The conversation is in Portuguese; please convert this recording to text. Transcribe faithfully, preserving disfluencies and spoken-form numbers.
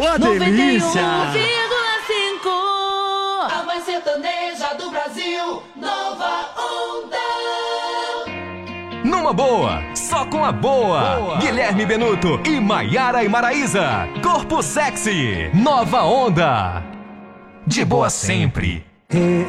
Ô, noventa e um delícia! vírgula cinco. A mais sertaneja do Brasil, Nova Onda. Numa boa, só com a boa. boa. Guilherme Benuto e Maiara e Maraísa. Corpo Sexy, Nova Onda. De boa sempre.